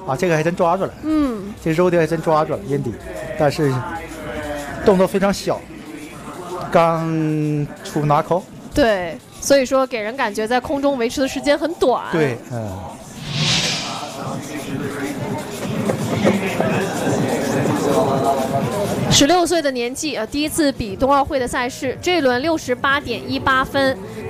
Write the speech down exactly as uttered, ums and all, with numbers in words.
啊，这个还真抓住了。 嗯， 这肉垫还真抓住了阴底，但是动作非常小，刚出拿口。 对，所以说给人感觉在空中维持的时间很短。 对，嗯。 十六岁的年纪，呃，第一次比冬奥会的赛事，这一轮六十八点一八分，